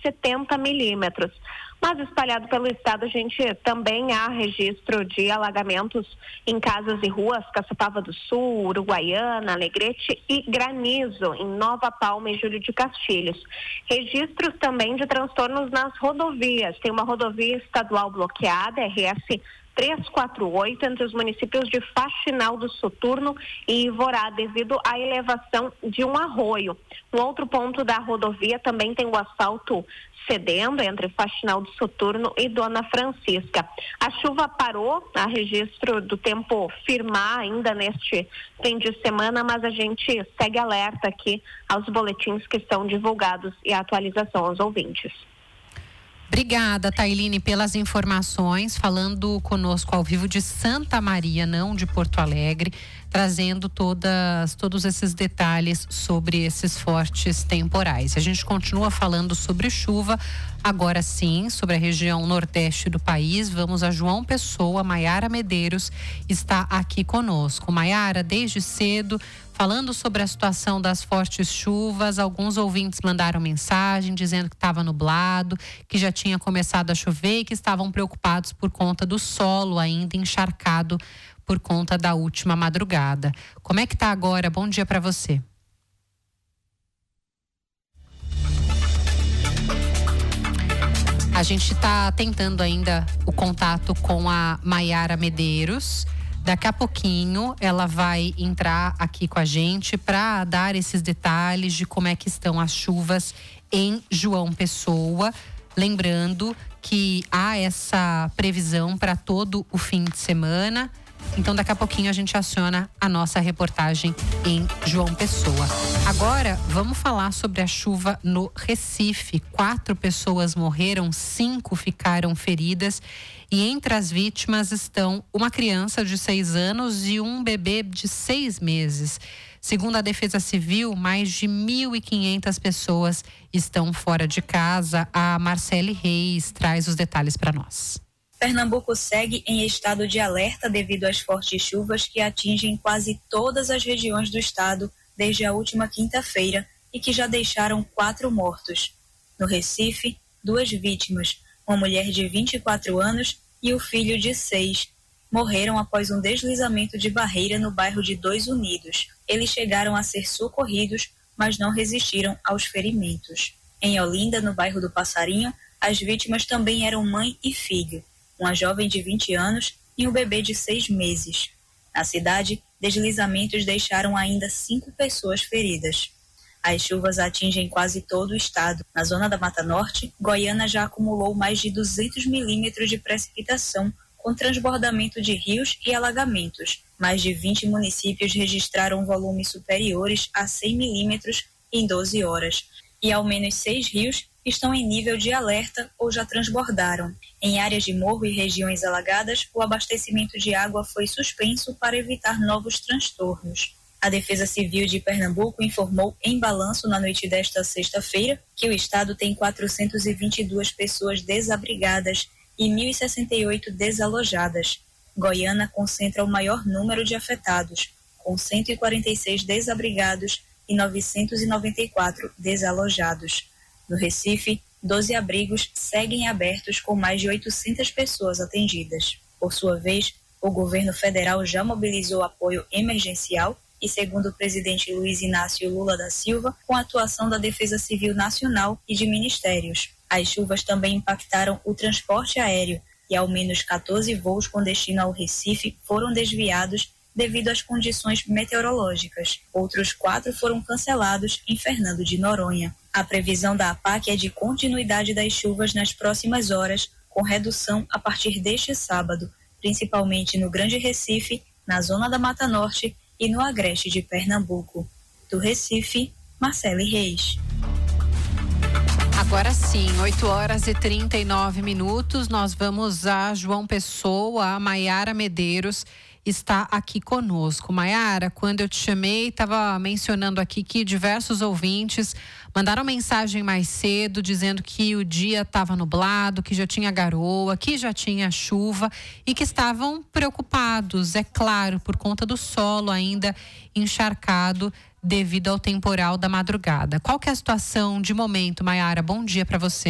70 milímetros. Mas espalhado pelo estado, a gente também há registro de alagamentos em casas e ruas, Caçapava do Sul, Uruguaiana, Alegrete e granizo em Nova Palma e Júlio de Castilhos. Registros também de transtornos nas rodovias. Tem uma rodovia estadual bloqueada, RS 348, entre os municípios de Faxinal do Soturno e Ivorá, devido à elevação de um arroio. Um outro ponto da rodovia também tem o asfalto cedendo entre Faxinal do Soturno e Dona Francisca. A chuva parou, há registro do tempo firmar ainda neste fim de semana, mas a gente segue alerta aqui aos boletins que estão divulgados e a atualização aos ouvintes. Obrigada, Tailine, pelas informações, falando conosco ao vivo de Santa Maria, não de Porto Alegre, trazendo todos esses detalhes sobre esses fortes temporais. A gente continua falando sobre chuva, agora sim, sobre a região nordeste do país. Vamos a João Pessoa. Maiara Medeiros está aqui conosco. Maiara, desde cedo, falando sobre a situação das fortes chuvas, alguns ouvintes mandaram mensagem dizendo que estava nublado, que já tinha começado a chover e que estavam preocupados por conta do solo ainda encharcado por conta da última madrugada. Como é que está agora? Bom dia para você. A gente está tentando ainda o contato com a Maiara Medeiros. Daqui a pouquinho ela vai entrar aqui com a gente para dar esses detalhes de como é que estão as chuvas em João Pessoa. Lembrando que há essa previsão para todo o fim de semana. Então daqui a pouquinho a gente aciona a nossa reportagem em João Pessoa. Agora vamos falar sobre a chuva no Recife. 4 pessoas morreram, 5 ficaram feridas. E entre as vítimas estão uma criança de 6 anos e um bebê de 6 meses. Segundo a Defesa Civil, mais de 1.500 pessoas estão fora de casa. A Marcele Reis traz os detalhes para nós. Pernambuco segue em estado de alerta devido às fortes chuvas que atingem quase todas as regiões do estado desde a última quinta-feira e que já deixaram 4 mortos. No Recife, 2 vítimas, uma mulher de 24 anos e o filho de 6, morreram após um deslizamento de barreira no bairro de Dois Unidos. Eles chegaram a ser socorridos, mas não resistiram aos ferimentos. Em Olinda, no bairro do Passarinho, as vítimas também eram mãe e filho, uma jovem de 20 anos e um bebê de 6 meses. Na cidade, deslizamentos deixaram ainda 5 pessoas feridas. As chuvas atingem quase todo o estado. Na zona da Mata Norte, Goiânia já acumulou mais de 200 milímetros de precipitação, com transbordamento de rios e alagamentos. Mais de 20 municípios registraram volumes superiores a 100 milímetros em 12 horas. E ao menos 6 rios estão em nível de alerta ou já transbordaram. Em áreas de morro e regiões alagadas, o abastecimento de água foi suspenso para evitar novos transtornos. A Defesa Civil de Pernambuco informou em balanço na noite desta sexta-feira que o estado tem 422 pessoas desabrigadas e 1.068 desalojadas. Goiânia concentra o maior número de afetados, com 146 desabrigados e 994 desalojados. No Recife, 12 abrigos seguem abertos com mais de 800 pessoas atendidas. Por sua vez, o governo federal já mobilizou apoio emergencial e, segundo o presidente Luiz Inácio Lula da Silva, com a atuação da Defesa Civil Nacional e de ministérios. As chuvas também impactaram o transporte aéreo e ao menos 14 voos com destino ao Recife foram desviados devido às condições meteorológicas. Outros 4 foram cancelados em Fernando de Noronha. A previsão da APAC é de continuidade das chuvas nas próximas horas, com redução a partir deste sábado, principalmente no Grande Recife, na zona da Mata Norte e no agreste de Pernambuco. Do Recife, Marcele Reis. Agora sim, 8h39, nós vamos a João Pessoa. A Maiara Medeiros está aqui conosco. Maiara, quando eu te chamei, estava mencionando aqui que diversos ouvintes mandaram mensagem mais cedo dizendo que o dia estava nublado, que já tinha garoa, que já tinha chuva e que estavam preocupados, é claro, por conta do solo ainda encharcado devido ao temporal da madrugada. Qual que é a situação de momento, Maiara? Bom dia para você.